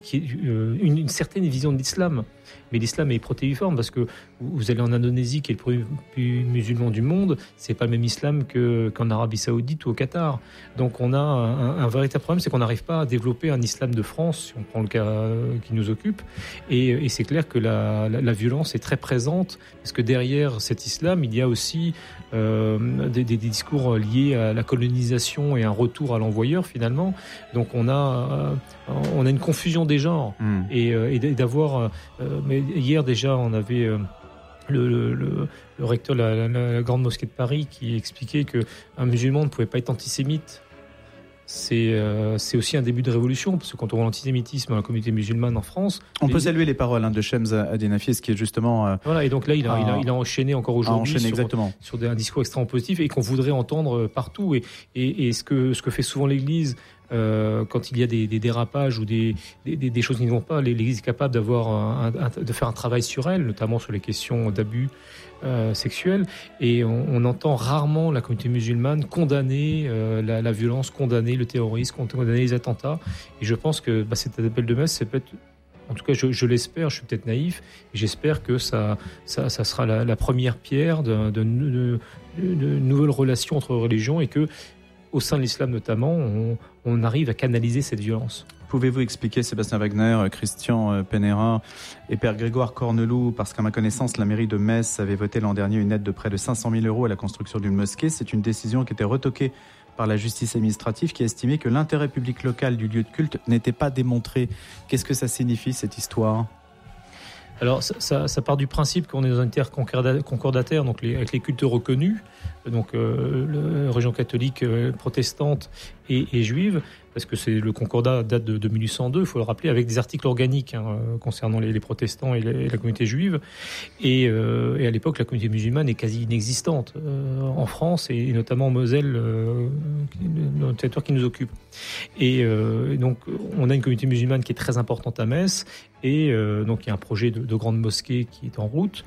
qui est une certaine vision de l'islam. Mais l'islam est protéiforme parce que vous allez en Indonésie, qui est le premier pays musulman du monde, c'est pas le même islam qu'en Arabie Saoudite ou au Qatar. Donc on a un véritable problème, c'est qu'on n'arrive pas à développer un islam de France, si on prend le cas qui nous occupe. Et c'est clair que la violence est très présente, parce que derrière cet islam, il y a aussi des discours liés à la colonisation et un retour à l'envoyeur finalement. Donc on a une confusion des genres et d'avoir mais hier déjà on avait le recteur de la grande mosquée de Paris qui expliquait qu'un musulman ne pouvait pas être antisémite. C'est aussi un début de révolution, parce que quand on voit l'antisémitisme dans la communauté musulmane en France... On peut saluer les paroles de Shemz Adinafis, qui est justement... Voilà, et donc là, il a enchaîné encore aujourd'hui sur un discours extrêmement positif et qu'on voudrait entendre partout. Et ce que fait souvent l'Église, quand il y a des dérapages ou des choses qui ne vont pas, l'Église est capable de faire un travail sur elle, notamment sur les questions d'abus sexuels, et on entend rarement la communauté musulmane condamner la violence, condamner le terrorisme, condamner les attentats. Et je pense que cet appel de messe, c'est peut-être, en tout cas je l'espère, je suis peut-être naïf, et j'espère que ça sera la première pierre de nouvelles relations entre religions, et que au sein de l'islam notamment, on arrive à canaliser cette violence. Pouvez-vous expliquer, Sébastien Wagner, Christian Penera et Père Grégoire Corneloup, parce qu'à ma connaissance, la mairie de Metz avait voté l'an dernier une aide de près de 500 000 € à la construction d'une mosquée. C'est une décision qui était retoquée par la justice administrative, qui a estimé que l'intérêt public local du lieu de culte n'était pas démontré. Qu'est-ce que ça signifie, cette histoire ? Alors ça part du principe qu'on est dans une terre concordataire, donc avec les cultes reconnus, donc la région catholique, protestante et juive, parce que le concordat date de 1802, il faut le rappeler, avec des articles organiques concernant les protestants et la communauté juive. Et à l'époque, la communauté musulmane est quasi inexistante en France, et notamment en Moselle, dans le territoire qui nous occupe. Et donc, on a une communauté musulmane qui est très importante à Metz, et donc il y a un projet de grande mosquée qui est en route.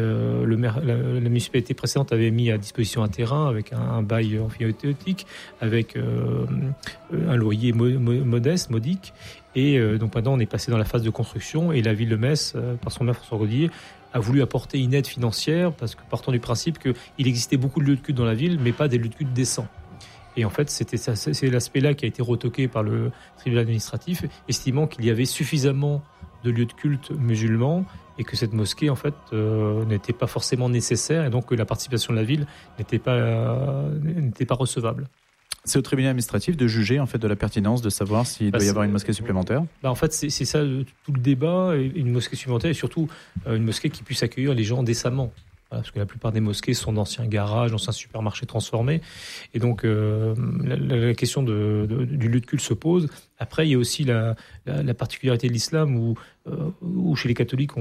La municipalité précédente avait mis à disposition un terrain avec un bail emphytéotique, avec un loyer modeste, modique. Et donc maintenant, on est passé dans la phase de construction, et la ville de Metz, par son maire François Rodier, a voulu apporter une aide financière, parce que partant du principe qu'il existait beaucoup de lieux de culte dans la ville, mais pas des lieux de culte décents. Et en fait, c'est l'aspect-là qui a été retoqué par le tribunal administratif, estimant qu'il y avait suffisamment de lieux de culte musulmans et que cette mosquée, en fait, n'était pas forcément nécessaire, et donc que la participation de la ville n'était pas recevable. C'est au tribunal administratif de juger en fait de la pertinence de savoir s'il doit y avoir une mosquée supplémentaire. En fait, c'est ça tout le débat, une mosquée supplémentaire, et surtout une mosquée qui puisse accueillir les gens décemment. Voilà, parce que la plupart des mosquées sont d'anciens garages, d'anciens supermarchés transformés. Et donc, la question du lieu de culte se pose. Après, il y a aussi la particularité de l'islam où chez les catholiques,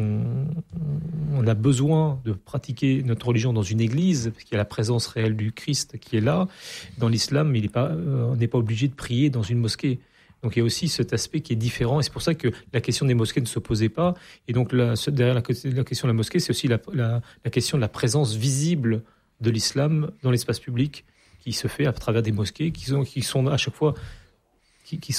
on a besoin de pratiquer notre religion dans une église, parce qu'il y a la présence réelle du Christ qui est là. Dans l'islam, on n'est pas obligé de prier dans une mosquée. Donc il y a aussi cet aspect qui est différent, et c'est pour ça que la question des mosquées ne se posait pas. Et donc derrière la question de la mosquée, c'est aussi la question de la présence visible de l'islam dans l'espace public, qui se fait à travers des mosquées qui sont à chaque fois qui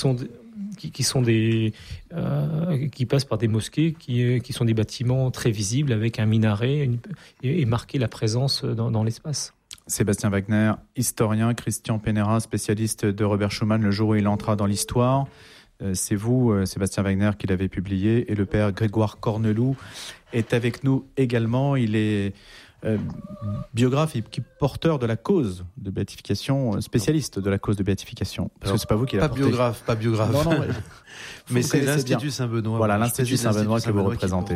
passent par des mosquées qui sont des bâtiments très visibles avec un minaret et marquer la présence dans l'espace. Sébastien Wagner, historien, Christian Penera, spécialiste de Robert Schuman, le jour où il entra dans l'histoire. C'est vous, Sébastien Wagner, qui l'avez publié, et le père Grégoire Corneloup est avec nous également. Il est biographe et porteur de la cause de béatification, spécialiste de la cause de béatification. Parce que c'est pas vous qui l'avez porté. Pas biographe. Non, mais c'est l'Institut Saint-Benoît. Voilà, l'Institut Saint-Benoît que vous représentez.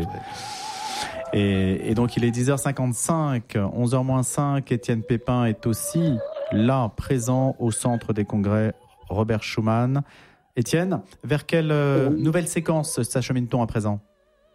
Et donc il est 10h55, 11h-5, Étienne Pépin est aussi là, présent au centre des congrès Robert Schuman. Étienne, vers quelle nouvelle séquence s'achemine-t-on à présent ?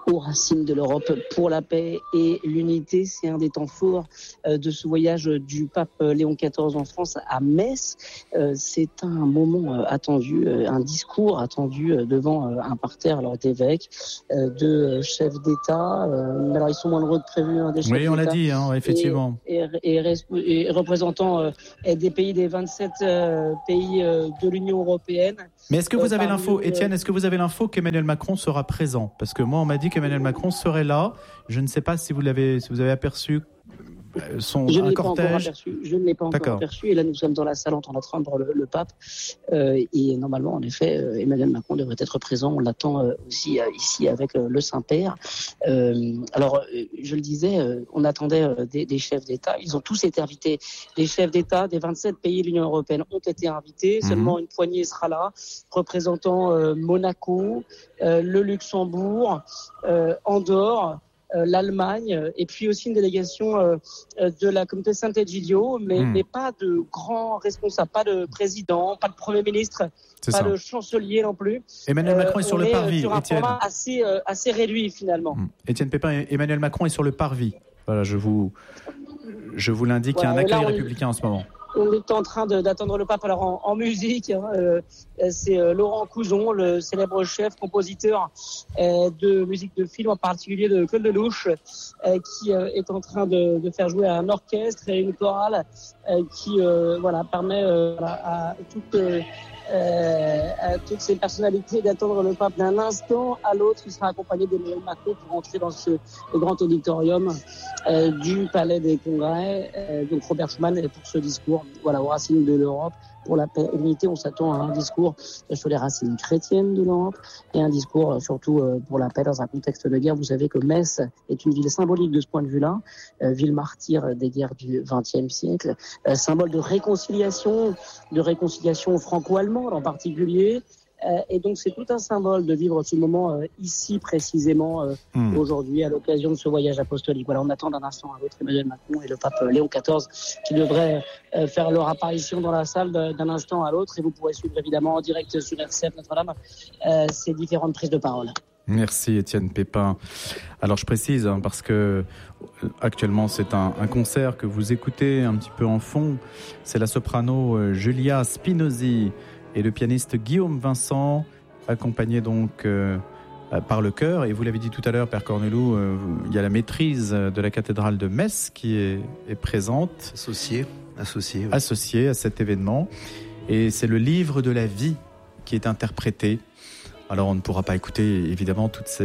aux racines de l'Europe pour la paix et l'unité. C'est un des temps forts de ce voyage du pape Léon XIV en France à Metz. C'est un moment attendu, un discours attendu devant un parterre d'évêques, de chefs d'État. Alors ils sont moins nombreux que prévu, des chefs d'État. Oui, on l'a dit, effectivement. Et représentants des pays des 27 pays de l'Union européenne. Mais est-ce que vous avez l'info, Étienne, est-ce que vous avez l'info qu'Emmanuel Macron sera présent ? Parce que moi, on m'a dit qu'Emmanuel Macron serait là. Je ne sais pas si vous avez aperçu son cortège. Je ne l'ai pas encore aperçu. Et là, nous sommes dans la salle en train d'attendre le pape. Et normalement, en effet, Emmanuel Macron devrait être présent. On l'attend aussi ici avec le Saint-Père. Alors, je le disais, on attendait des chefs d'État. Ils ont tous été invités. Les chefs d'État des 27 pays de l'Union européenne ont été invités. Seulement une poignée sera là, représentant Monaco, le Luxembourg, Andorre, l'Allemagne, et puis aussi une délégation de la communauté Saint-Egidio, mais pas de grands responsables, pas de président, pas de Premier ministre, pas de chancelier non plus. Emmanuel Macron est sur le parvis, sur un Étienne. format assez réduit finalement. Étienne Pépin, Emmanuel Macron est sur le parvis. Voilà, je vous l'indique, il y a un accueil républicain en ce moment. On est en train d'attendre le pape. Alors en musique, c'est Laurent Couzon, le célèbre chef compositeur de musique de film, en particulier de Claude Lelouch, qui est en train de faire jouer un orchestre et une chorale qui permet à toutes ces personnalités d'attendre le pape d'un instant à l'autre. Il sera accompagné d'Emmanuel Macron pour entrer dans ce grand auditorium du Palais des Congrès. Donc Robert Schuman pour ce discours, aux racines de l'Europe pour la paix et l'unité. On s'attend à un discours sur les racines chrétiennes de l'Europe et un discours surtout pour la paix dans un contexte de guerre. Vous savez que Metz est une ville symbolique de ce point de vue-là, ville martyre des guerres du XXe siècle, symbole de réconciliation franco-allemande en particulier. Et donc c'est tout un symbole de vivre ce moment ici précisément aujourd'hui à l'occasion de ce voyage apostolique. On attend d'un instant à l'autre Emmanuel Macron et le pape Léon XIV qui devraient faire leur apparition dans la salle d'un instant à l'autre, et vous pourrez suivre évidemment en direct sur RCF Notre-Dame ces différentes prises de parole. Merci Étienne Pépin. Alors je précise, parce que actuellement c'est un concert que vous écoutez un petit peu en fond. C'est la soprano Julia Spinozzi et le pianiste Guillaume Vincent, accompagné donc par le chœur. Et vous l'avez dit tout à l'heure, Père Cornelou, il y a la maîtrise de la cathédrale de Metz qui est présente. Associée à cet événement. Et c'est le livre de la vie qui est interprété. Alors on ne pourra pas écouter évidemment tous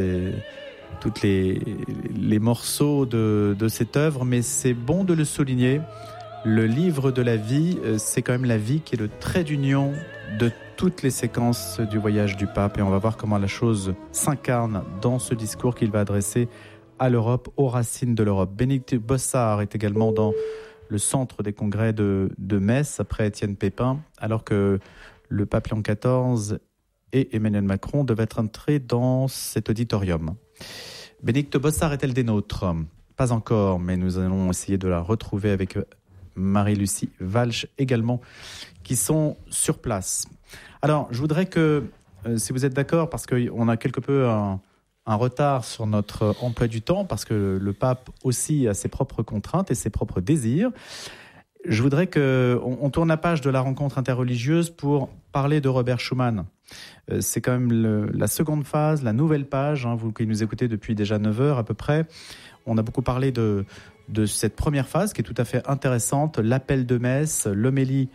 les morceaux de cette œuvre, mais c'est bon de le souligner. Le livre de la vie, c'est quand même la vie qui est le trait d'union de toutes les séquences du voyage du pape. Et on va voir comment la chose s'incarne dans ce discours qu'il va adresser à l'Europe, aux racines de l'Europe. Bénédicte Bossard est également dans le centre des congrès de Metz, après Étienne Pépin, alors que le pape Léon XIV et Emmanuel Macron devaient entrer dans cet auditorium. Bénédicte Bossard est-elle des nôtres ? Pas encore, mais nous allons essayer de la retrouver avec Marie-Lucie Walsh également, qui sont sur place. Alors, je voudrais que, si vous êtes d'accord, parce qu'on a quelque peu un retard sur notre emploi du temps, parce que le pape aussi a ses propres contraintes et ses propres désirs, je voudrais qu'on tourne la page de la rencontre interreligieuse pour parler de Robert Schuman. C'est quand même la seconde phase, la nouvelle page, vous qui nous écoutez depuis déjà 9 heures à peu près. On a beaucoup parlé de cette première phase qui est tout à fait intéressante, l'appel de Metz, l'homélie,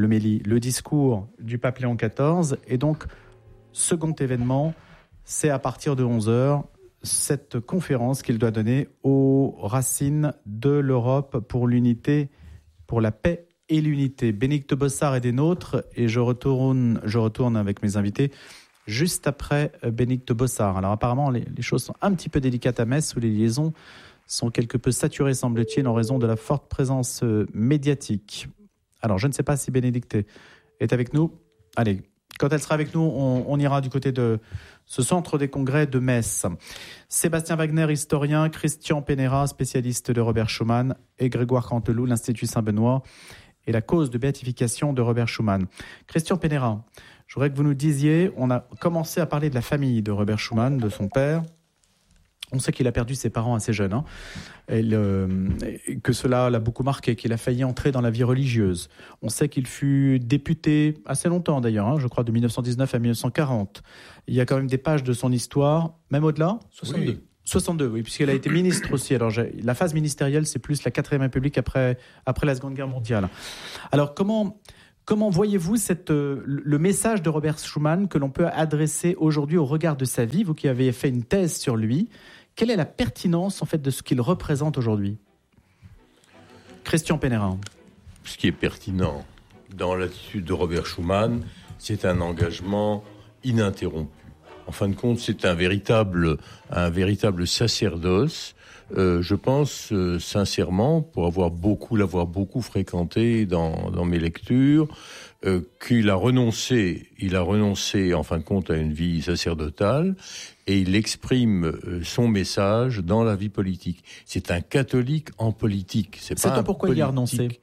le discours du pape Léon XIV. Et donc, second événement, c'est à partir de 11h, cette conférence qu'il doit donner aux racines de l'Europe pour l'unité, pour la paix et l'unité. Bénédicte Bossard est des nôtres et je retourne avec mes invités juste après Bénédicte Bossard. Alors apparemment, les choses sont un petit peu délicates à Metz, où les liaisons sont quelque peu saturées, semble-t-il, en raison de la forte présence médiatique. Alors, je ne sais pas si Bénédicte est avec nous. Allez, quand elle sera avec nous, on ira du côté de ce centre des congrès de Metz. Sébastien Wagner, historien, Christian Pénéra, spécialiste de Robert Schuman, et Grégoire Canteloup, l'Institut Saint-Benoît, et la cause de béatification de Robert Schuman. Christian Pénéra, je voudrais que vous nous disiez, on a commencé à parler de la famille de Robert Schuman, de son père, On sait qu'il a perdu ses parents assez jeunes, hein, que cela l'a beaucoup marqué, qu'il a failli entrer dans la vie religieuse. On sait qu'il fut député assez longtemps d'ailleurs, hein, je crois de 1919 à 1940. Il y a quand même des pages de son histoire, même au-delà. 62. Oui. 62, oui, puisqu'elle a été ministre aussi. Alors, la phase ministérielle, c'est plus la 4e République après la Seconde Guerre mondiale. Alors, comment voyez-vous le message de Robert Schuman que l'on peut adresser aujourd'hui au regard de sa vie, vous qui avez fait une thèse sur lui? Quelle est la pertinence, en fait, de ce qu'il représente aujourd'hui? Christian Pennerin. Ce qui est pertinent dans l'attitude de Robert Schuman, c'est un engagement ininterrompu. En fin de compte, c'est un véritable sacerdoce. Je pense sincèrement, pour l'avoir beaucoup fréquenté dans mes lectures, qu'il a renoncé en fin de compte à une vie sacerdotale et il exprime son message dans la vie politique. C'est un catholique en politique. C'est pas un pourquoi politique. Il a renoncé.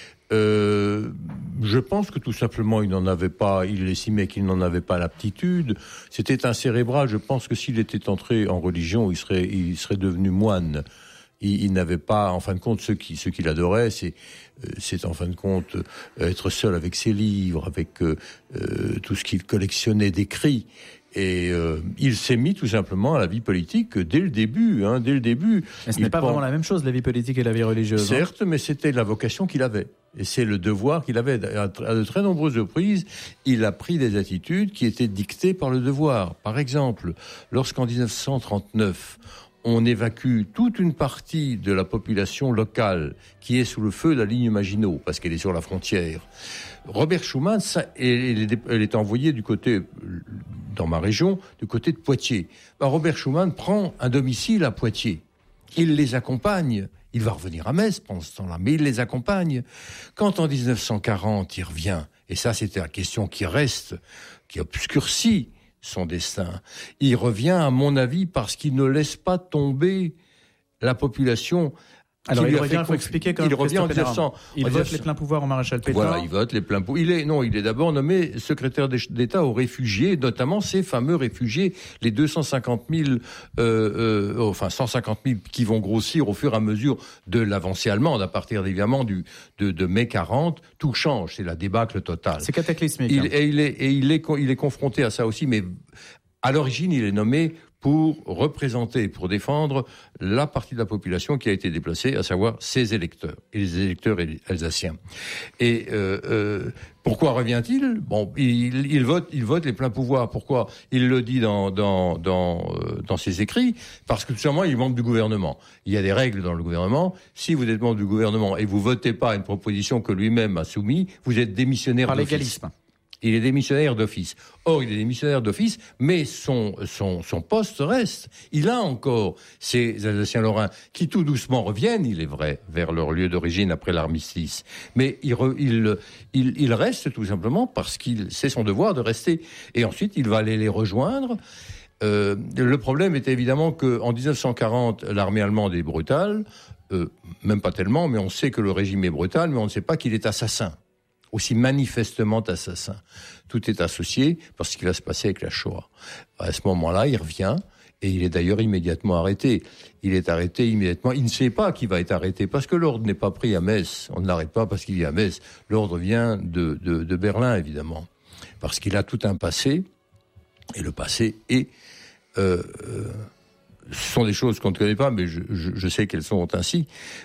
Je pense que tout simplement il estimait qu'il n'en avait pas l'aptitude. C'était un cérébral. Je pense que s'il était entré en religion, il serait devenu moine. Il n'avait pas, en fin de compte, ce qu'il adorait, c'est en fin de compte être seul avec ses livres, avec tout ce qu'il collectionnait d'écrits. Et il s'est mis tout simplement à la vie politique dès le début. Mais ce n'est pas vraiment la même chose, la vie politique et la vie religieuse. Certes, mais c'était la vocation qu'il avait. Et c'est le devoir qu'il avait. À de très nombreuses reprises, il a pris des attitudes qui étaient dictées par le devoir. Par exemple, lorsqu'en 1939, on évacue toute une partie de la population locale qui est sous le feu de la ligne Maginot, parce qu'elle est sur la frontière. Robert Schuman, elle est envoyée du côté, dans ma région, du côté de Poitiers. Robert Schuman prend un domicile à Poitiers. Il les accompagne. Il va revenir à Metz pendant ce temps-là, mais il les accompagne. Quand en 1940, il revient, et ça c'était la question qui reste, qui obscurcit son destin, il revient, à mon avis, parce qu'il ne laisse pas tomber la population. Alors il revient, il faut expliquer quand même. Il revient en 1900. Il vote les pleins pouvoirs au maréchal Pétain. Voilà, il vote les pleins pouvoirs. Il est d'abord nommé secrétaire d'État aux réfugiés, notamment ces fameux réfugiés, les 250 000, 150 000 qui vont grossir au fur et à mesure de l'avancée allemande, à partir évidemment de mai 40. Tout change, c'est la débâcle totale. C'est cataclysmique. Il est confronté à ça aussi, mais à l'origine, il est nommé pour représenter, pour défendre la partie de la population qui a été déplacée, à savoir ses électeurs, et les électeurs alsaciens. Et pourquoi revient-il ? Bon, il vote les pleins pouvoirs. Pourquoi ? Il le dit dans ses écrits, parce que tout simplement, il est membre du gouvernement. Il y a des règles dans le gouvernement. Si vous êtes membre du gouvernement et vous votez pas une proposition que lui-même a soumise, vous êtes démissionnaire par d'office. légalisme. Il est démissionnaire d'office. Or, il est démissionnaire d'office, mais son poste reste. Il a encore ces Alsaciens-Lorrains qui tout doucement reviennent, il est vrai, vers leur lieu d'origine après l'armistice. Mais il reste tout simplement parce c'est son devoir de rester. Et ensuite, il va aller les rejoindre. Le problème était évidemment qu'en 1940, l'armée allemande est brutale. Même pas tellement, mais on sait que le régime est brutal, mais on ne sait pas qu'il est assassin. Aussi manifestement assassin. Tout est associé par ce qui va se passer avec la Shoah. À ce moment-là, il revient et il est d'ailleurs immédiatement arrêté. Il est arrêté immédiatement. Il ne sait pas qu'il va être arrêté parce que l'ordre n'est pas pris à Metz. On ne l'arrête pas parce qu'il est à Metz. L'ordre vient de Berlin, évidemment. Parce qu'il a tout un passé. Et le passé est... ce sont des choses qu'on ne connaît pas, mais je sais qu'elles sont ainsi.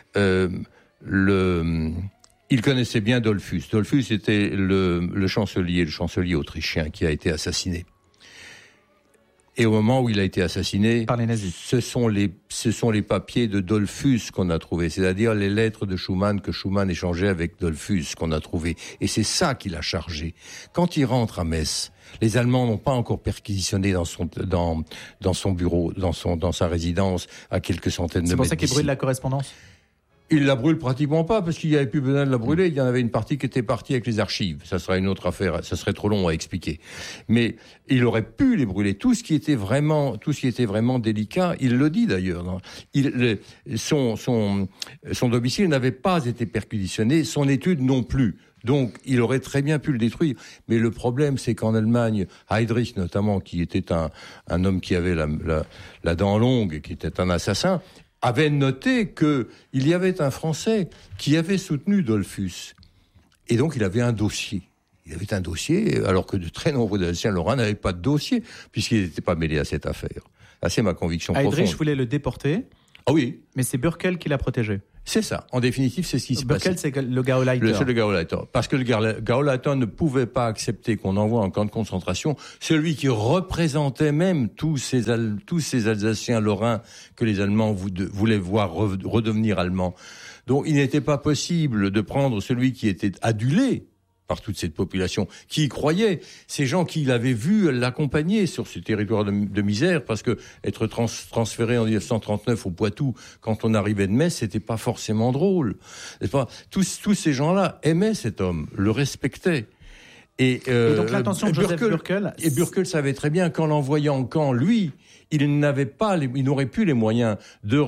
Il connaissait bien Dollfuss. Dollfuss était le chancelier autrichien qui a été assassiné. Et au moment où il a été assassiné, par les nazis, ce sont les papiers de Dollfuss qu'on a trouvés, c'est-à-dire les lettres de Schuman que Schuman échangeait avec Dollfuss qu'on a trouvées. Et c'est ça qu'il a chargé. Quand il rentre à Metz, les Allemands n'ont pas encore perquisitionné dans son bureau, dans sa résidence, à quelques centaines de mètres. C'est pour ça qu'il brûle la correspondance. Il la brûle pratiquement pas, parce qu'il n'y avait plus besoin de la brûler. Il y en avait une partie qui était partie avec les archives. Ça sera une autre affaire. Ça serait trop long à expliquer. Mais il aurait pu les brûler. Tout ce qui était vraiment délicat, il le dit d'ailleurs. Son domicile n'avait pas été perquisitionné. Son étude non plus. Donc, il aurait très bien pu le détruire. Mais le problème, c'est qu'en Allemagne, Heydrich notamment, qui était un homme qui avait la dent longue, qui était un assassin, avait noté qu'il y avait un Français qui avait soutenu Dollfuss. Et donc, il avait un dossier. Il avait un dossier, alors que de très nombreux Alsaciens lorrains n'avaient pas de dossier, puisqu'ils n'étaient pas mêlés à cette affaire. Ah, c'est ma conviction profonde. Heydrich voulait le déporter. Ah oui. Mais c'est Bürkel qui l'a protégé. C'est ça. En définitive, c'est ce qui se passe. Bürkel, c'est le Gauleiter. C'est le Gauleiter. Parce que le Gauleiter ne pouvait pas accepter qu'on envoie en camp de concentration celui qui représentait même tous ces Alsaciens lorrains que les Allemands voulaient voir redevenir allemands. Donc, il n'était pas possible de prendre celui qui était adulé par toute cette population qui y croyait, ces gens qui l'avaient vu l'accompagner sur ce territoire de misère, parce que être transféré en 1939 au Poitou, quand on arrivait de Metz, c'était pas forcément drôle. C'est pas, tous ces gens-là aimaient cet homme, le respectaient. Et donc l'intention de Joseph Bürkel... Et Bürkel savait très bien qu'en l'envoyant en camp, lui, il n'aurait plus les moyens de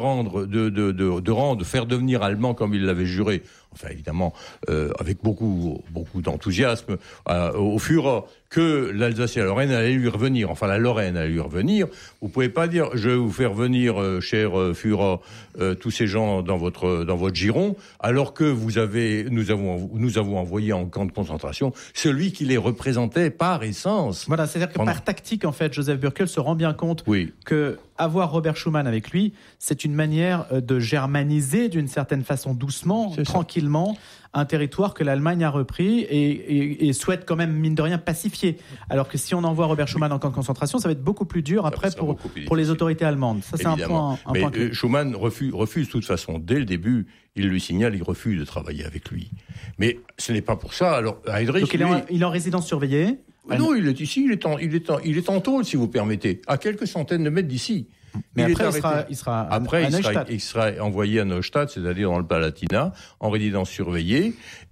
faire devenir allemand comme il l'avait juré. Enfin, évidemment, avec beaucoup d'enthousiasme, au Führer, que l'Alsace et la Lorraine allaient lui revenir. Enfin, la Lorraine allait lui revenir. Vous pouvez pas dire, je vais vous faire venir, cher Führer, tous ces gens dans votre giron, alors que nous avons envoyé en camp de concentration celui qui les représentait par essence. Voilà, c'est-à-dire que par tactique, en fait, Joseph Bürkel se rend bien compte que avoir Robert Schuman avec lui, c'est une manière de germaniser d'une certaine façon doucement, tranquillement, un territoire que l'Allemagne a repris et souhaite quand même, mine de rien, pacifier. Alors que si on envoie Robert Schuman en camp de concentration, ça va être beaucoup plus dur après pour les autorités allemandes. Ça, c'est un point clé. Schuman refuse de toute façon. Dès le début, il lui signale, il refuse de travailler avec lui. Mais ce n'est pas pour ça. Alors, Heydrich... Donc il est en résidence surveillée. Non, il est ici, il est en tôle, si vous permettez, à quelques centaines de mètres d'ici. Mais après, il sera à Neustadt. Il sera envoyé à Neustadt, c'est-à-dire dans le Palatinat, en résidence surveillée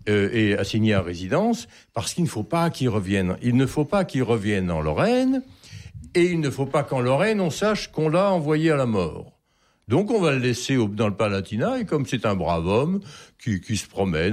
et assigné à résidence, parce qu'il ne faut pas qu'il revienne. Il ne faut pas qu'il revienne en Lorraine, et il ne faut pas qu'en Lorraine, on sache qu'on l'a envoyé à la mort. Donc on va le laisser dans le Palatinat, et comme c'est un brave homme qui se promène,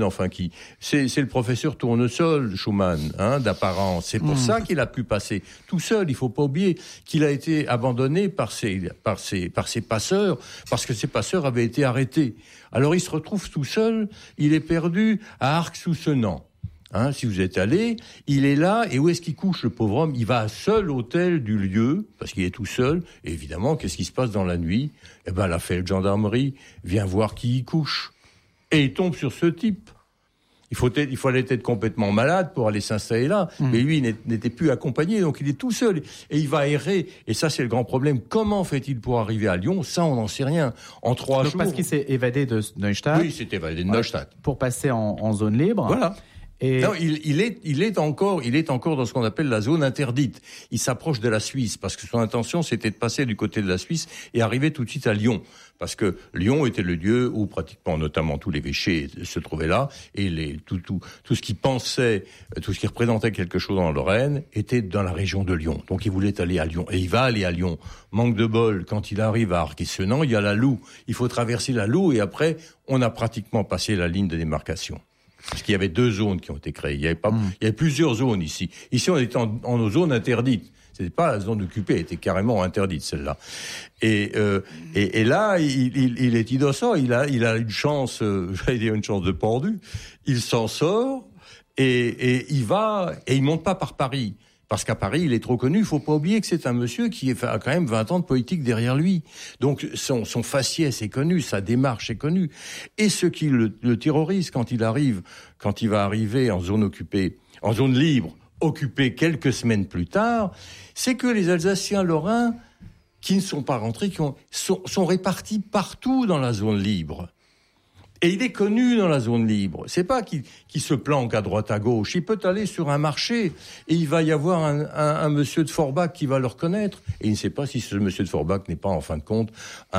c'est le professeur Tournesol, Schuman, d'apparence. C'est pour ça qu'il a pu passer tout seul. Il faut pas oublier qu'il a été abandonné par ses passeurs, parce que ses passeurs avaient été arrêtés. Alors il se retrouve tout seul, il est perdu à Arc-sous-Senans. Si vous êtes allé, il est là, et où est-ce qu'il couche, le pauvre homme? Il va à seul hôtel du lieu, parce qu'il est tout seul, et évidemment, qu'est-ce qui se passe dans la nuit? La gendarmerie vient voir qui y couche. Et il tombe sur ce type. Il fallait être complètement malade pour aller s'installer là, mais lui, il n'était plus accompagné, donc il est tout seul, et il va errer, et ça, c'est le grand problème. Comment fait-il pour arriver à Lyon? Ça, on n'en sait rien. En 3 jours... Parce qu'il s'est évadé de Neustadt. Oui, il s'est évadé de Neustadt. Pour passer en zone libre. Voilà. Non, il est encore dans ce qu'on appelle la zone interdite. Il s'approche de la Suisse parce que son intention c'était de passer du côté de la Suisse et arriver tout de suite à Lyon, parce que Lyon était le lieu où pratiquement, notamment tous l'évêché se trouvaient là, et tout ce qui pensait, tout ce qui représentait quelque chose en Lorraine était dans la région de Lyon. Donc il voulait aller à Lyon, et il va aller à Lyon. Manque de bol, quand il arrive à Arc-et-Senans, il y a la Loue. Il faut traverser la Loue, et après on a pratiquement passé la ligne de démarcation. Parce qu'il y avait 2 zones qui ont été créées. Il y avait plusieurs zones ici. Ici, on était en zone interdite. C'était pas la zone occupée, elle était carrément interdite, celle-là. Et là, il est innocent. Il a une chance, j'allais dire une chance de pendu. Il s'en sort et il monte pas par Paris. Parce qu'à Paris, il est trop connu. Il faut pas oublier que c'est un monsieur qui a quand même 20 ans de politique derrière lui. Donc, son faciès est connu, sa démarche est connue. Et ce qui le terrorise quand il va arriver en zone occupée, en zone libre, occupée quelques semaines plus tard, c'est que les Alsaciens lorrains, qui ne sont pas rentrés, sont répartis partout dans la zone libre. Et il est connu dans la zone libre. C'est pas qu'il se planque à droite à gauche. Il peut aller sur un marché et il va y avoir un monsieur de Forbach qui va le reconnaître. Et il ne sait pas si ce monsieur de Forbach n'est pas, en fin de compte,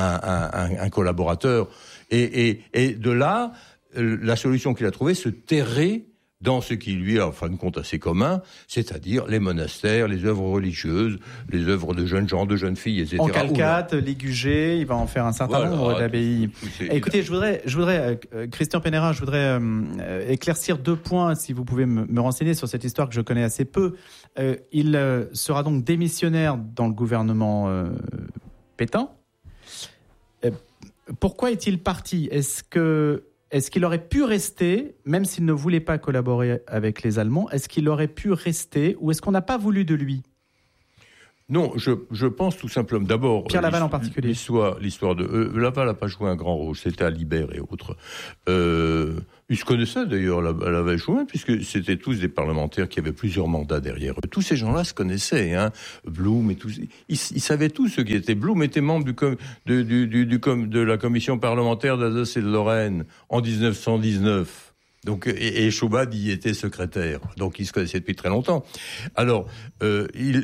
un collaborateur. Et de là, la solution qu'il a trouvée, se terrer dans ce qui lui est en fin de compte assez commun, c'est-à-dire les monastères, les œuvres religieuses, les œuvres de jeunes gens, de jeunes filles, etc. En Calcate, Ligugé, il va en faire un certain nombre d'abbayes. Écoutez, je voudrais Christian Penneras, je voudrais éclaircir 2 points, si vous pouvez me renseigner sur cette histoire que je connais assez peu. Il sera donc démissionnaire dans le gouvernement Pétain. Pourquoi est-il parti ? Est-ce qu'il aurait pu rester, même s'il ne voulait pas collaborer avec les Allemands, est-ce qu'il aurait pu rester ou est-ce qu'on n'a pas voulu de lui ? Non, je pense tout simplement. D'abord, Pierre Laval en particulier. L'histoire de Laval n'a pas joué un grand rôle. C'était à Libère et autres. Ils se connaissaient d'ailleurs, Laval et Schumann, puisque c'était tous des parlementaires qui avaient plusieurs mandats derrière eux. Tous ces gens-là se connaissaient, hein. Blum et tous. Ils savaient tous ce qui était. Blum était membre de la commission parlementaire d'Alsace et de Lorraine en 1919. Donc, et Schumann y était secrétaire. Donc, ils se connaissaient depuis très longtemps. Alors, il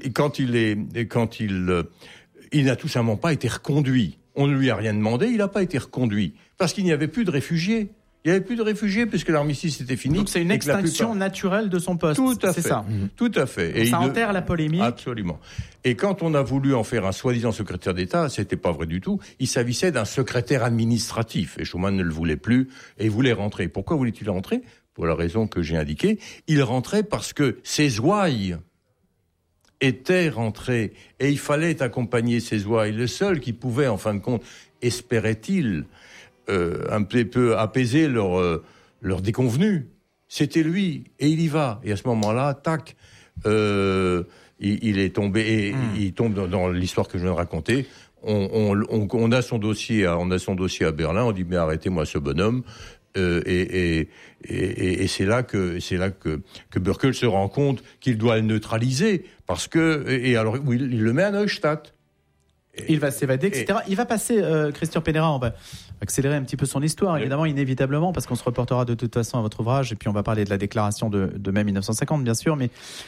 n'a tout simplement pas été reconduit. On ne lui a rien demandé, il n'a pas été reconduit. Parce qu'il n'y avait plus de réfugiés. Il n'y avait plus de réfugiés puisque l'armistice était fini. Donc c'est une extinction naturelle de son poste. Tout à fait. C'est ça. Tout à fait. Et ça enterre la polémique. Absolument. Et quand on a voulu en faire un soi-disant secrétaire d'État, c'était pas vrai du tout. Il s'agissait d'un secrétaire administratif. Et Schumann ne le voulait plus et il voulait rentrer. Pourquoi voulait-il rentrer ? Pour la raison que j'ai indiquée. Il rentrait parce que ses ouailles étaient rentrés et il fallait accompagner ses ouailles. Le seul qui pouvait, en fin de compte, espérait-il, un petit peu apaiser leur déconvenue, c'était lui, et il y va. Et à ce moment-là, tac, il est tombé, et il tombe dans l'histoire que je viens de raconter. On a son dossier à Berlin. On dit mais arrêtez-moi ce bonhomme. Et c'est là que Bürkel se rend compte qu'il doit le neutraliser parce que alors il le met à Neustadt. Il va s'évader, etc. Il va passer, Christian Penneras, on va accélérer un petit peu son histoire, évidemment, inévitablement, parce qu'on se reportera de toute façon à votre ouvrage, et puis on va parler de la déclaration de mai 1950, bien sûr, mais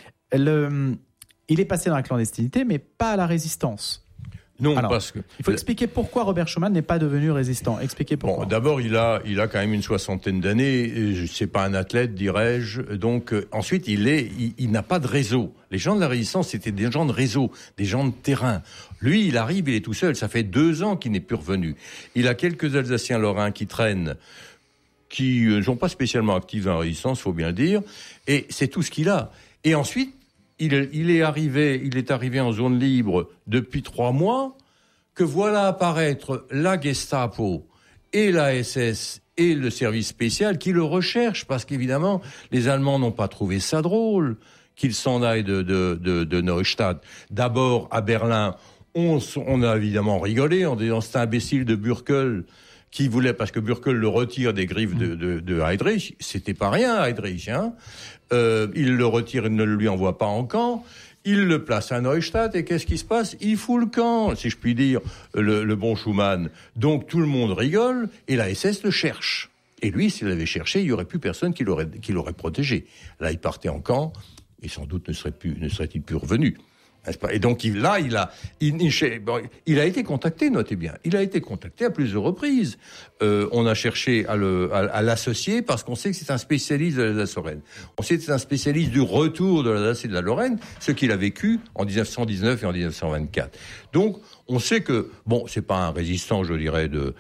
il est passé dans la clandestinité, mais pas à la résistance. Non, alors, parce que il faut expliquer pourquoi Robert Schuman n'est pas devenu résistant. Expliquez pourquoi. Bon, d'abord, il a quand même une 60aine d'années. C'est pas un athlète, dirais-je. Donc, ensuite, il n'a pas de réseau. Les gens de la résistance, c'était des gens de réseau, des gens de terrain. Lui, il arrive, il est tout seul. Ça fait 2 ans qu'il n'est plus revenu. Il a quelques Alsaciens lorrains qui traînent, qui ne sont pas spécialement actifs dans la résistance, faut bien le dire. Et c'est tout ce qu'il a. Et ensuite, il est arrivé en zone libre depuis 3 mois, que voilà apparaître la Gestapo et la SS et le service spécial qui le recherchent, parce qu'évidemment, les Allemands n'ont pas trouvé ça drôle qu'il s'en aille de Neustadt. D'abord, à Berlin, on a évidemment rigolé en disant c'est un imbécile de Bürkel qui voulait, parce que Bürkel le retire des griffes de Heydrich, c'était pas rien Heydrich, hein. Il le retire, il ne le lui envoie pas en camp, il le place à Neustadt, et qu'est-ce qui se passe ? Il fout le camp, si je puis dire, le bon Schumann. Donc tout le monde rigole, et la SS le cherche. Et lui, s'il l'avait cherché, il n'y aurait plus personne qui l'aurait protégé. Là, il partait en camp, et sans doute ne serait-il plus revenu. Et donc il a été contacté, notez bien. Il a été contacté à plusieurs reprises. On a cherché à l'associer parce qu'on sait que c'est un spécialiste de l'Alsace-Lorraine. On sait que c'est un spécialiste du retour de l'Alsace et de la Lorraine, ce qu'il a vécu en 1919 et en 1924. Donc on sait que c'est pas un résistant, je dirais, de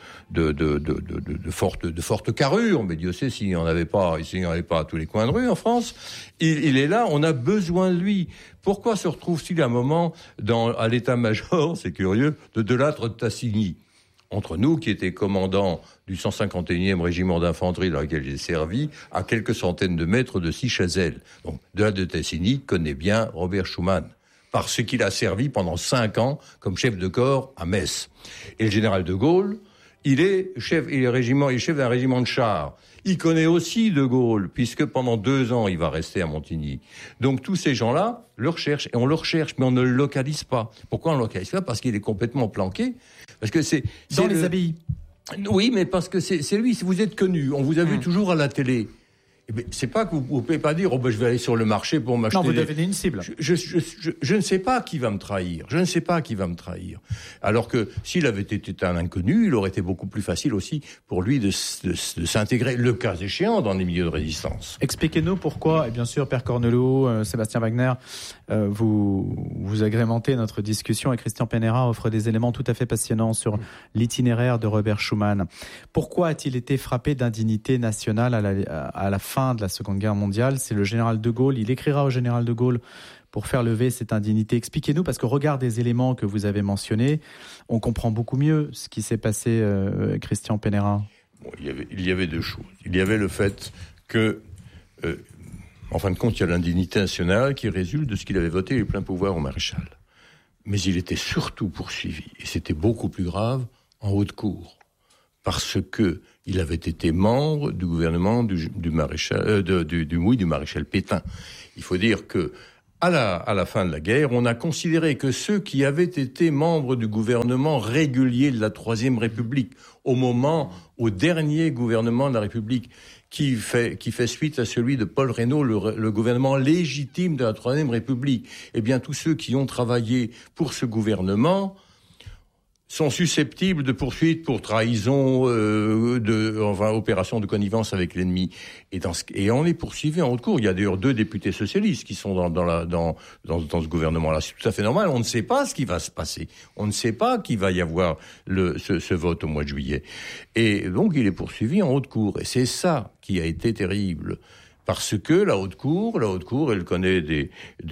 forte carrure, mais Dieu sait s'il n'y en avait pas à tous les coins de rue en France. Il est là, on a besoin de lui. Pourquoi se retrouve-t-il à un moment à l'état-major, c'est curieux, de Delattre de Tassigny ? Entre nous, qui était commandant du 151e régiment d'infanterie dans lequel j'ai servi, à quelques centaines de mètres de Sichazel. Donc, Delattre de Tassigny connaît bien Robert Schuman, parce qu'il a servi pendant 5 ans comme chef de corps à Metz. Et le général de Gaulle, il est chef d'un régiment de chars. Il connaît aussi de Gaulle, puisque pendant 2 ans, il va rester à Montigny. Donc tous ces gens-là le recherchent, et on le recherche, mais on ne le localise pas. Pourquoi on ne le localise pas ? Parce qu'il est complètement planqué. Parce que c'est dans les abbayes. Oui, mais parce que c'est lui. Si vous êtes connu, on vous a vu toujours à la télé. c'est pas que vous pouvez pas dire je vais aller sur le marché pour m'acheter. Non, vous devenez une cible. Je ne sais pas qui va me trahir. Alors que s'il avait été un inconnu, il aurait été beaucoup plus facile aussi pour lui de s'intégrer, le cas échéant, dans les milieux de résistance. Expliquez-nous pourquoi, et bien sûr, Père Cornelou, Sébastien Wagner, vous agrémentez notre discussion, et Christian Penera offre des éléments tout à fait passionnants sur l'itinéraire de Robert Schuman. Pourquoi a-t-il été frappé d'indignité nationale à la fin de la Seconde Guerre mondiale? C'est le général de Gaulle, il écrira au général de Gaulle pour faire lever cette indignité. Expliquez-nous, parce qu'au regard des éléments que vous avez mentionnés, on comprend beaucoup mieux ce qui s'est passé, Christian Penera. Il y avait deux choses. Il y avait le fait que, en fin de compte, il y a l'indignité nationale qui résulte de ce qu'il avait voté les pleins pouvoirs au maréchal. Mais il était surtout poursuivi, et c'était beaucoup plus grave, en haute cour, parce que il avait été membre du gouvernement du maréchal Pétain. Il faut dire que à la fin de la guerre, on a considéré que ceux qui avaient été membres du gouvernement régulier de la Troisième République, au dernier gouvernement de la République, qui fait suite à celui de Paul Reynaud, le gouvernement légitime de la Troisième République, eh bien tous ceux qui ont travaillé pour ce gouvernement sont susceptibles de poursuites pour trahison, opération de connivence avec l'ennemi. Et on les poursuivait en haute cour. Il y a d'ailleurs 2 députés socialistes qui sont dans ce gouvernement-là. C'est tout à fait normal. On ne sait pas ce qui va se passer. On ne sait pas qu'il va y avoir ce vote au mois de juillet. Et donc, il est poursuivi en haute cour. Et c'est ça qui a été terrible. Parce que la haute cour, elle connaît des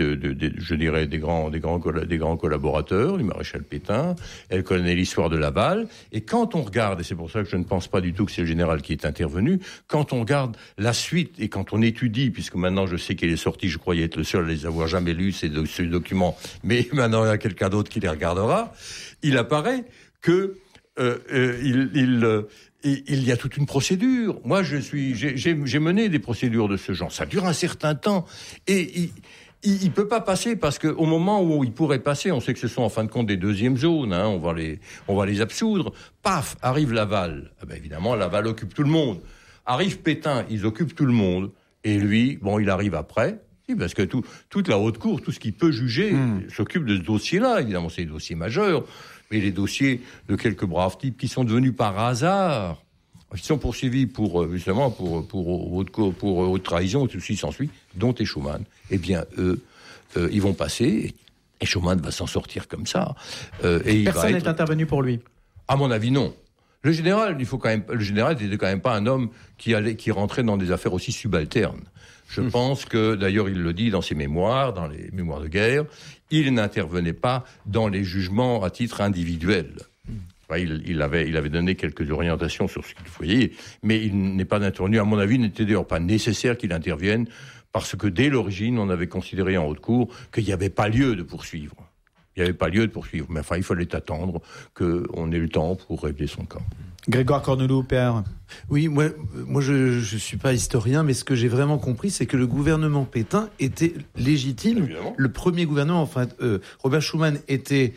grands collaborateurs, du maréchal Pétain. Elle connaît l'histoire de Laval. Et quand on regarde, et c'est pour ça que je ne pense pas du tout que c'est le général qui est intervenu, quand on regarde la suite et quand on étudie, puisque maintenant je sais qu'il est sorti, je croyais être le seul à les avoir jamais lus, ces documents, mais maintenant il y a quelqu'un d'autre qui les regardera, il apparaît que il y a toute une procédure. Moi, j'ai mené des procédures de ce genre. Ça dure un certain temps. Et il peut pas passer parce que au moment où il pourrait passer, on sait que ce sont en fin de compte des deuxièmes zones, on va les absoudre. Paf, arrive Laval. Ah ben évidemment, Laval occupe tout le monde. Arrive Pétain, ils occupent tout le monde. Et lui, il arrive après. Parce que toute la haute cour, tout ce qu'il peut juger, s'occupe de ce dossier-là. Évidemment, c'est des dossiers majeurs. Mais les dossiers de quelques braves types qui sont devenus par hasard, qui sont poursuivis pour haute trahison et tout ceci s'ensuit, dont est Schuman, eh bien, eux, ils vont passer, et Schuman va s'en sortir comme ça. Personne n'est intervenu pour lui. À mon avis, non. Le général n'était quand même pas un homme qui rentrait dans des affaires aussi subalternes. Je pense que, d'ailleurs, il le dit dans ses mémoires, dans les mémoires de guerre, il n'intervenait pas dans les jugements à titre individuel. Il avait donné quelques orientations sur ce qu'il voyait, mais il n'est pas intervenu. À mon avis, il n'était d'ailleurs pas nécessaire qu'il intervienne, parce que dès l'origine, on avait considéré en haute cour qu'il n'y avait pas lieu de poursuivre. Mais il fallait attendre qu'on ait le temps pour régler son cas. Grégoire Cornelou, père. Oui, moi je suis pas historien, mais ce que j'ai vraiment compris, c'est que le gouvernement Pétain était légitime. Évidemment. Le premier gouvernement, Robert Schuman était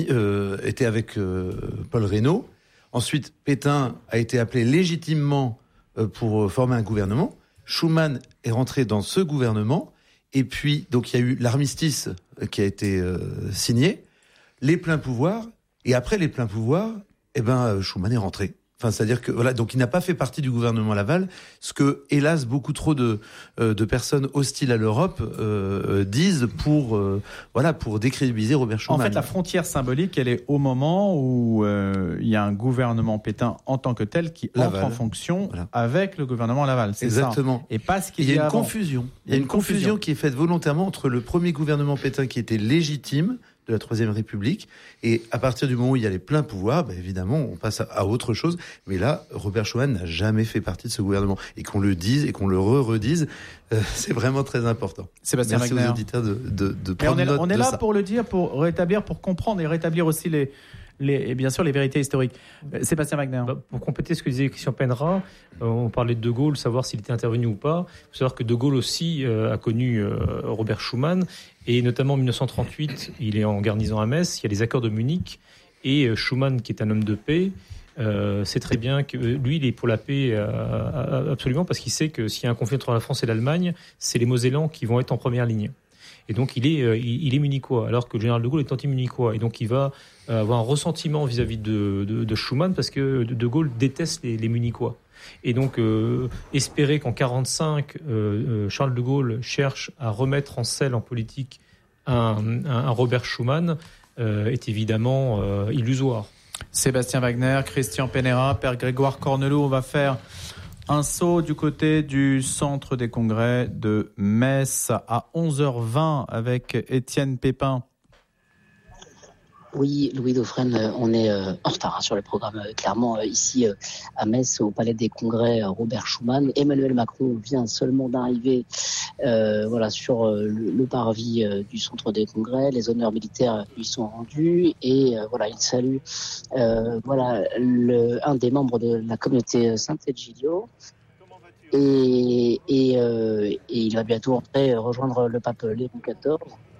avec Paul Reynaud. Ensuite, Pétain a été appelé légitimement pour former un gouvernement. Schuman est rentré dans ce gouvernement. Et puis, donc, il y a eu l'armistice qui a été signé, les pleins pouvoirs, et après les pleins pouvoirs, Schuman est rentré. Enfin, c'est-à-dire que voilà, donc il n'a pas fait partie du gouvernement Laval, ce que hélas beaucoup trop de personnes hostiles à l'Europe disent pour décrédibiliser Robert Schuman. En fait, la frontière symbolique, elle est au moment où il y a un gouvernement Pétain en tant que tel qui entre en fonction avec le gouvernement Laval. C'est exactement. Ça. Et pas ce qu'il y a une avant. confusion. Il y a une confusion qui est faite volontairement entre le premier gouvernement Pétain qui était légitime de la Troisième République, et à partir du moment où il y a les pleins pouvoirs, évidemment, on passe à autre chose. Mais là, Robert Schuman n'a jamais fait partie de ce gouvernement. Et qu'on le dise et qu'on le redise, c'est vraiment très important. Sébastien Merci Wagner. aux auditeurs de prendre note on est de là ça. pour le dire, pour rétablir, pour comprendre et rétablir aussi et bien sûr les vérités historiques. Sébastien Wagner. Pour compléter ce que disait Christian Penera, on parlait de De Gaulle, savoir s'il était intervenu ou pas. Il faut savoir que De Gaulle aussi a connu Robert Schuman, et notamment en 1938, il est en garnison à Metz, il y a les accords de Munich, et Schuman, qui est un homme de paix, sait très bien que lui, il est pour la paix absolument, parce qu'il sait que s'il y a un conflit entre la France et l'Allemagne, c'est les Mosellans qui vont être en première ligne. Et donc il est munichois, alors que le général de Gaulle est anti-munichois. Et donc il va avoir un ressentiment vis-à-vis de Schuman, parce que de Gaulle déteste les munichois. Et donc espérer qu'en 1945, Charles de Gaulle cherche à remettre en selle en politique un Robert Schuman est évidemment illusoire. Sébastien Wagner, Christian Penera, Père Grégoire Corneloup, on va faire un saut du côté du centre des congrès de Metz à 11h20 avec Étienne Pépin. Oui, Louis Dauphren, on est en retard sur le programme. Clairement, ici à Metz, au Palais des Congrès, Robert Schuman. Emmanuel Macron vient seulement d'arriver sur le parvis du centre des Congrès. Les honneurs militaires lui sont rendus et il salue un des membres de la communauté Saint-Egidio. Et il va bientôt rejoindre le pape Léon XIV.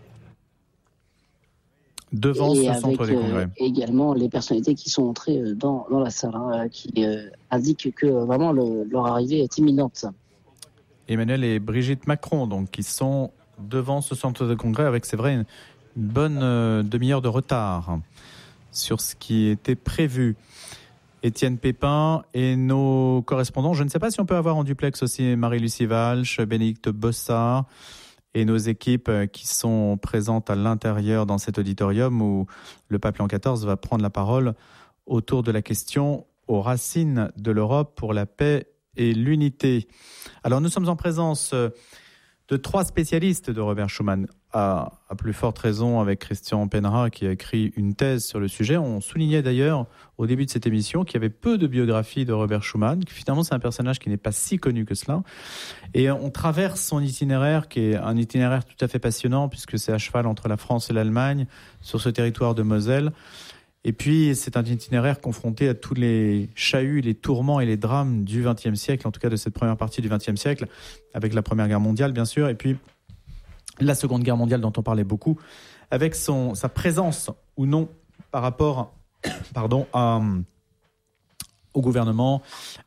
Devant ce centre des congrès. Également les personnalités qui sont entrées dans la salle, qui indiquent que vraiment leur arrivée est imminente. Emmanuel et Brigitte Macron, donc, qui sont devant ce centre de congrès avec, c'est vrai, une bonne demi-heure de retard sur ce qui était prévu. Étienne Pépin et nos correspondants. Je ne sais pas si on peut avoir en duplex aussi Marie-Lucie Walsh, Bénédicte Bossard et nos équipes qui sont présentes à l'intérieur dans cet auditorium où le pape Léon XIV va prendre la parole autour de la question aux racines de l'Europe pour la paix et l'unité. Alors nous sommes en présence de 3 spécialistes de Robert Schuman, à plus forte raison avec Christian Penera qui a écrit une thèse sur le sujet. On soulignait d'ailleurs au début de cette émission qu'il y avait peu de biographies de Robert Schuman, que finalement c'est un personnage qui n'est pas si connu que cela. Et on traverse son itinéraire qui est un itinéraire tout à fait passionnant puisque c'est à cheval entre la France et l'Allemagne sur ce territoire de Moselle. Et puis, c'est un itinéraire confronté à tous les chahuts, les tourments et les drames du XXe siècle, en tout cas de cette première partie du XXe siècle, avec la Première Guerre mondiale, bien sûr, et puis la Seconde Guerre mondiale dont on parlait beaucoup, avec sa présence ou non par rapport au gouvernement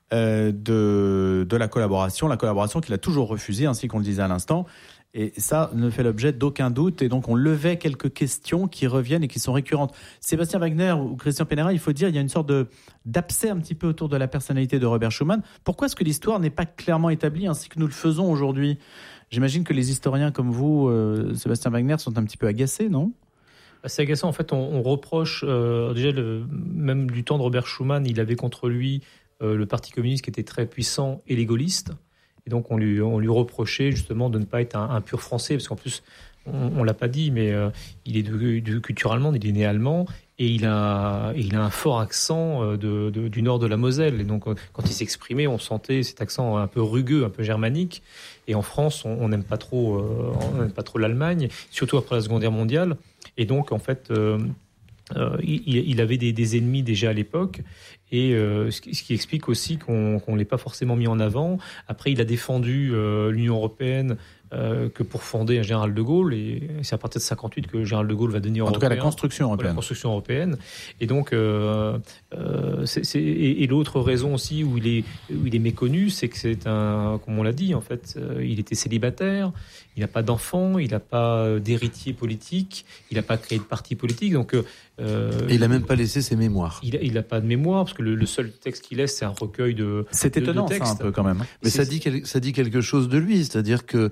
de la collaboration qu'il a toujours refusée, ainsi qu'on le disait à l'instant. Et ça ne fait l'objet d'aucun doute. Et donc, on levait quelques questions qui reviennent et qui sont récurrentes. Sébastien Wagner ou Christian Penera, il faut dire, il y a une sorte d'abcès un petit peu autour de la personnalité de Robert Schuman. Pourquoi est-ce que l'histoire n'est pas clairement établie ainsi que nous le faisons aujourd'hui ? J'imagine que les historiens comme vous, Sébastien Wagner, sont un petit peu agacés, non ? C'est agaçant. En fait, on reproche, déjà, même du temps de Robert Schuman, il avait contre lui le Parti communiste qui était très puissant et les gaullistes. Et donc, on lui reprochait justement de ne pas être un pur français, parce qu'en plus, on l'a pas dit, mais il est de culture allemande, il est né allemand, et il a un fort accent du nord de la Moselle. Et donc, quand il s'exprimait, on sentait cet accent un peu rugueux, un peu germanique. Et en France, on n'aime pas trop l'Allemagne, surtout après la Seconde Guerre mondiale. Et donc, en fait, il avait des ennemis déjà à l'époque. Et ce qui explique aussi qu'on ne l'ait pas forcément mis en avant. Après, il a défendu l'Union européenne que pour fonder un général de Gaulle. Et c'est à partir de 1958 que le général de Gaulle va devenir européen. En tout cas, la construction européenne. La construction européenne. Et donc, et l'autre raison aussi où il est méconnu, c'est que c'est comme on l'a dit, en fait, il était célibataire. Il n'a pas d'enfant, il n'a pas d'héritier politique, il n'a pas créé de parti politique. Donc, et il n'a même pas laissé ses mémoires. Il n'a pas de mémoire, parce que le seul texte qu'il laisse, c'est un recueil de textes. C'est étonnant, ça, un peu, quand même. Mais ça dit quelque chose de lui, c'est-à-dire que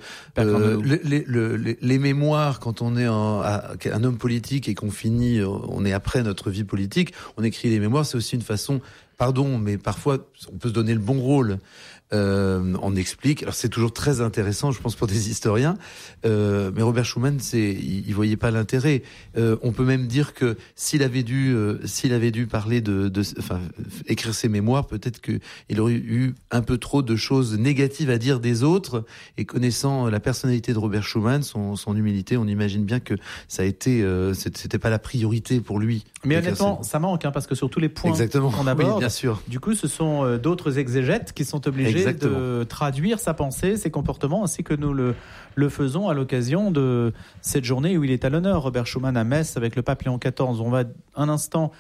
les mémoires, quand on est un homme politique et qu'on finit, on est après notre vie politique, on écrit les mémoires, c'est aussi une façon, pardon, mais parfois, on peut se donner le bon rôle. On explique. Alors c'est toujours très intéressant, je pense, pour des historiens. Mais Robert Schuman, il voyait pas l'intérêt. On peut même dire que s'il avait dû parler écrire ses mémoires, peut-être qu'il aurait eu un peu trop de choses négatives à dire des autres. Et connaissant la personnalité de Robert Schuman, son humilité, on imagine bien que ça a été, c'était pas la priorité pour lui. Mais honnêtement, ça manque, parce que sur tous les points qu'on aborde, oui, bien sûr. Du coup, ce sont d'autres exégètes qui sont obligés de traduire sa pensée, ses comportements, ainsi que nous le faisons à l'occasion de cette journée où il est à l'honneur, Robert Schuman, à Metz, avec le pape Léon XIV. On va un instant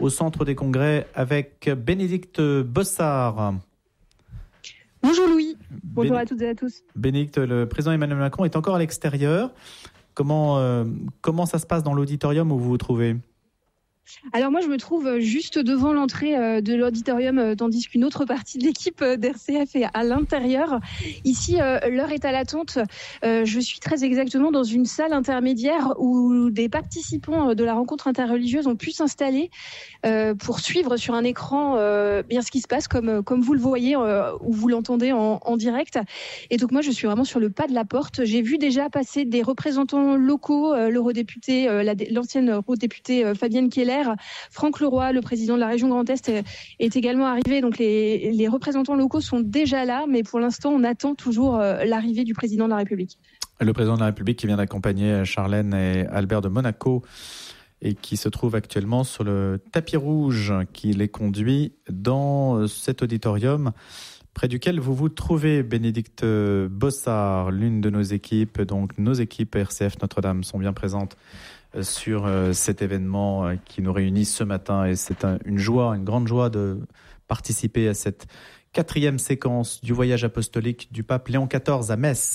au centre des congrès avec Bénédicte Bossard. Bonjour Louis, bonjour à toutes et à tous. Bénédicte, le président Emmanuel Macron est encore à l'extérieur. Comment ça se passe dans l'auditorium où vous vous trouvez ? Alors moi, je me trouve juste devant l'entrée de l'auditorium, tandis qu'une autre partie de l'équipe d'RCF est à l'intérieur. Ici, l'heure est à l'attente. Je suis très exactement dans une salle intermédiaire où des participants de la rencontre interreligieuse ont pu s'installer pour suivre sur un écran bien ce qui se passe, comme vous le voyez ou vous l'entendez en direct. Et donc moi, je suis vraiment sur le pas de la porte. J'ai vu déjà passer des représentants locaux, l'eurodéputé, l'ancienne eurodéputée Fabienne Keller, Franck Leroy, le président de la région Grand Est, est également arrivé. Donc les représentants locaux sont déjà là, mais pour l'instant, on attend toujours l'arrivée du président de la République. Le président de la République qui vient d'accompagner Charlène et Albert de Monaco et qui se trouve actuellement sur le tapis rouge qui les conduit dans cet auditorium près duquel vous vous trouvez. Bénédicte Bossard, l'une de nos équipes, donc nos équipes RCF Notre-Dame sont bien présentes sur cet événement qui nous réunit ce matin, et c'est une grande joie de participer à cette 4e séquence du voyage apostolique du pape Léon XIV à Metz.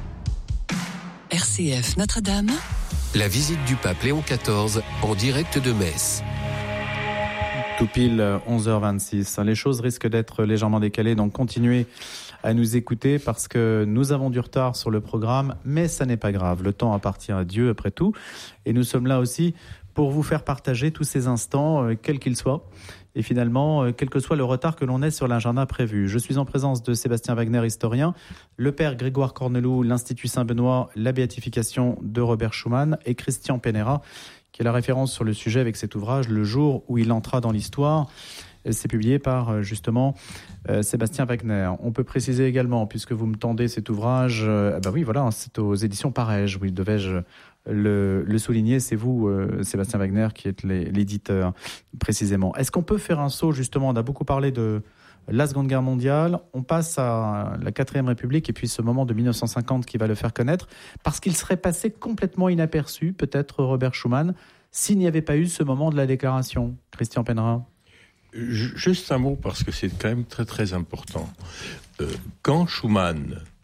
RCF Notre-Dame, la visite du pape Léon XIV en direct de Metz. Tout pile 11h26. Les choses risquent d'être légèrement décalées, donc continuez à nous écouter parce que nous avons du retard sur le programme, mais ça n'est pas grave. Le temps appartient à Dieu après tout, et nous sommes là aussi pour vous faire partager tous ces instants, quels qu'ils soient, et finalement, quel que soit le retard que l'on ait sur l'agenda prévu. Je suis en présence de Sébastien Wagner, historien, le père Grégoire Corneloup, l'Institut Saint-Benoît, la béatification de Robert Schuman, et Christian Penera, qui est la référence sur le sujet avec cet ouvrage, Le jour où il entra dans l'histoire. C'est publié par, justement, Sébastien Wagner. On peut préciser également, puisque vous me tendez cet ouvrage, c'est aux éditions Parège, oui, devais-je le souligner. C'est vous, Sébastien Wagner, qui êtes l'éditeur, précisément. Est-ce qu'on peut faire un saut, justement, on a beaucoup parlé de la Seconde Guerre mondiale, on passe à la 4e République, et puis ce moment de 1950 qui va le faire connaître, parce qu'il serait passé complètement inaperçu, peut-être, Robert Schuman, s'il n'y avait pas eu ce moment de la déclaration. Christian Penera. Juste un mot, parce que c'est quand même très très important. Quand Schuman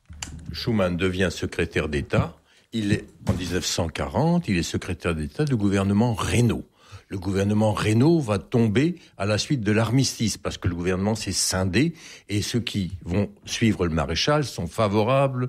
devient secrétaire d'État, en 1940, il est secrétaire d'État du gouvernement Reynaud. Le gouvernement Reynaud va tomber à la suite de l'armistice, parce que le gouvernement s'est scindé, et ceux qui vont suivre le maréchal sont favorables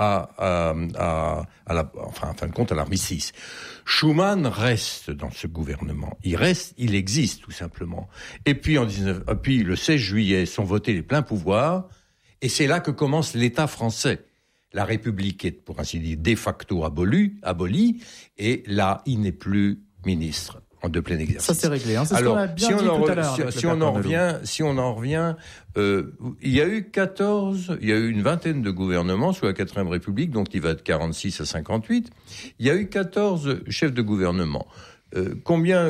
en fin de compte, à l'armistice. Schuman reste dans ce gouvernement. Il existe, tout simplement. Et puis, le 16 juillet, sont votés les pleins pouvoirs, et c'est là que commence l'État français. La République est, pour ainsi dire, de facto abolie, et là, il n'est plus ministre de plein exercice. Ça, c'est réglé. C'est alors, ce qu'on a bien dit tout à l'heure. Si on en revient, il y a eu une vingtaine de gouvernements sous la 4e République, donc il va de 46 à 58. Il y a eu 14 chefs de gouvernement. Combien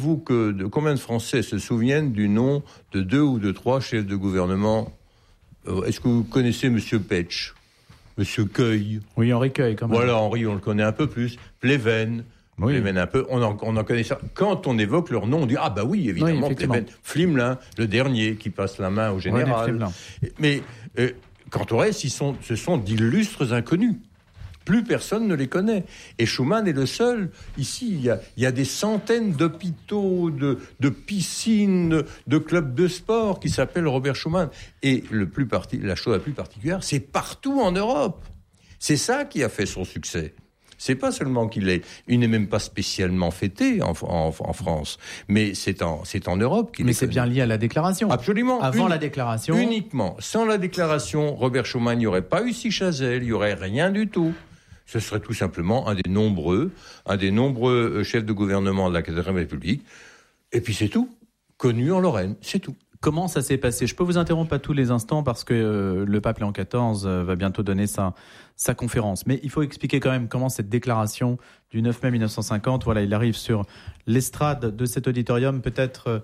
de Français se souviennent du nom de 2 ou de 3 chefs de gouvernement? Est-ce que vous connaissez Monsieur Petsch, Monsieur Cueil? Oui, Henri Cueil, quand même. Voilà, Henri, on le connaît un peu plus. Pleven. Oui. Pleven un peu, on en connaît ça. Quand on évoque leur nom, on dit, ah bah oui, évidemment, Pleven. Flimelin, le dernier qui passe la main au général. Mais quant au reste, ce sont d'illustres inconnus. Plus personne ne les connaît. Et Schuman est le seul. Ici, il y a des centaines d'hôpitaux, de piscines, de clubs de sport qui s'appellent Robert Schuman. Et la chose la plus particulière, c'est partout en Europe. C'est ça qui a fait son succès. C'est pas seulement il n'est même pas spécialement fêté en France, mais c'est en Europe qu'il est. Mais c'est bien lié à la déclaration. Absolument. Avant la déclaration. Uniquement. Sans la déclaration, Robert Schuman, il n'y aurait pas eu Sichazel, il n'y aurait rien du tout. Ce serait tout simplement un des nombreux chefs de gouvernement de la 4e République. Et puis c'est tout. Connu en Lorraine, c'est tout. Comment ça s'est passé ? Je peux vous interrompre à tous les instants parce que le pape Léon XIV va bientôt donner sa conférence. Mais il faut expliquer quand même comment cette déclaration du 9 mai 1950, il arrive sur l'estrade de cet auditorium. Peut-être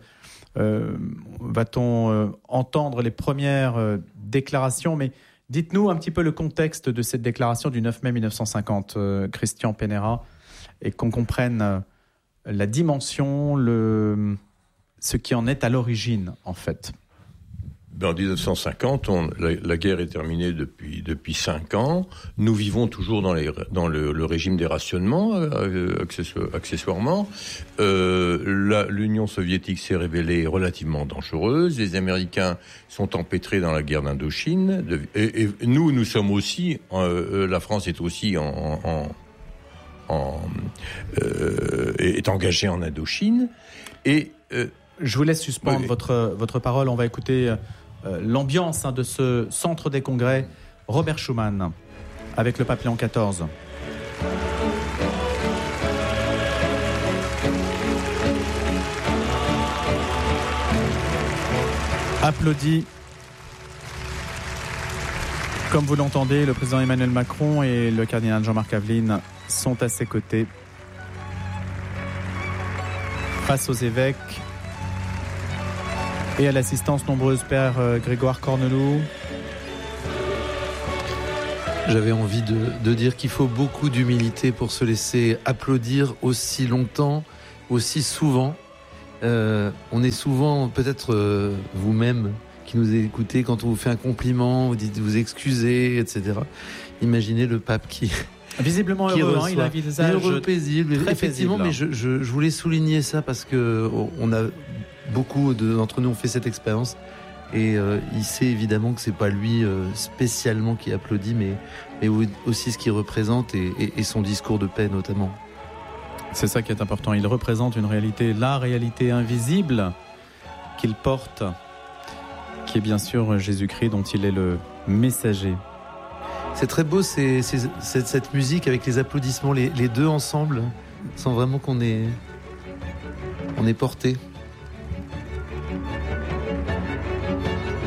va-t-on entendre les premières déclarations, mais dites-nous un petit peu le contexte de cette déclaration du 9 mai 1950, Christian Penera, et qu'on comprenne la dimension, ce qui en est à l'origine, en fait. En 1950, la guerre est terminée depuis 5 ans. Nous vivons toujours dans le régime des rationnements, accessoirement. L'Union soviétique s'est révélée relativement dangereuse. Les Américains sont empêtrés dans la guerre d'Indochine. Et nous sommes aussi... la France est aussi est engagée en Indochine. Et... je vous laisse suspendre votre parole. On va écouter... l'ambiance de ce centre des congrès, Robert Schuman, avec le pape Léon XIV. Applaudit, comme vous l'entendez, le président Emmanuel Macron et le cardinal Jean-Marc Aveline sont à ses côtés. Face aux évêques, et à l'assistance nombreuse, Père Grégoire Corneloup. J'avais envie de dire qu'il faut beaucoup d'humilité pour se laisser applaudir aussi longtemps, aussi souvent. On est souvent, peut-être vous-même qui nous écoutez, quand on vous fait un compliment, vous dites vous excusez, etc. Imaginez le pape qui... Visiblement heureux, il a un visage heureux, paisible, très effectivement, paisible. Mais je voulais souligner ça parce que on a... Beaucoup d'entre nous ont fait cette expérience et il sait évidemment que c'est pas lui spécialement qui applaudit, mais aussi ce qu'il représente et son discours de paix notamment. C'est ça qui est important. Il représente une réalité, la réalité invisible qu'il porte, qui est bien sûr Jésus-Christ dont il est le messager. C'est très beau, c'est cette musique avec les applaudissements, les deux ensemble, sans vraiment qu'on est porté.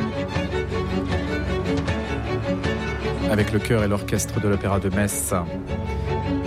Avec le chœur et l'orchestre de l'Opéra de Metz.